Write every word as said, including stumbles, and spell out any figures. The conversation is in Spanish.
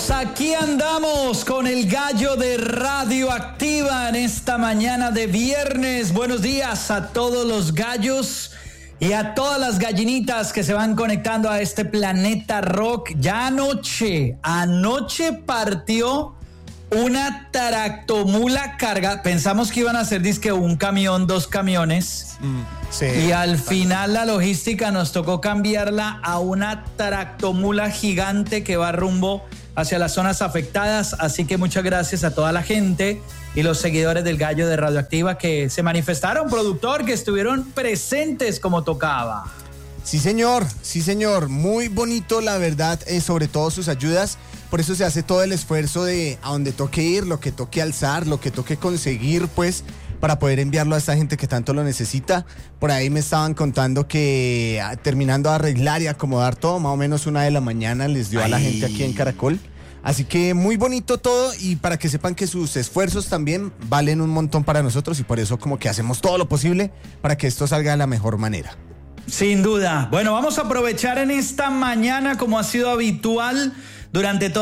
Aquí andamos con el gallo de Radioactiva en esta mañana de viernes. Buenos días a todos los gallos y a todas las gallinitas que se van conectando a este planeta rock. Ya anoche, anoche partió una tractomula carga. Pensamos que iban a ser disque un camión, dos camiones. Mm, sí. Y al final la logística nos tocó cambiarla a una tractomula gigante que va rumbo hacia las zonas afectadas, así que muchas gracias a toda la gente y los seguidores del Gallo de Radioactiva que se manifestaron, productor, que estuvieron presentes como tocaba. Sí, señor, sí, señor, muy bonito, la verdad, eh, sobre todo sus ayudas, por eso se hace todo el esfuerzo de a donde toque ir, lo que toque alzar, lo que toque conseguir, pues, para poder enviarlo a esta gente que tanto lo necesita. Por ahí me estaban contando que ah, terminando de arreglar y acomodar todo, más o menos una de la mañana les dio Ay. a la gente aquí en Caracol. Así que muy bonito todo y para que sepan que sus esfuerzos también valen un montón para nosotros y por eso como que hacemos todo lo posible para que esto salga de la mejor manera. Sin duda. Bueno, vamos a aprovechar en esta mañana, como ha sido habitual durante todo